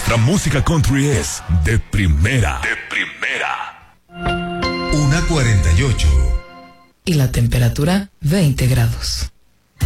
Nuestra música country es de primera. De primera. 1:48. Y la temperatura 20 grados.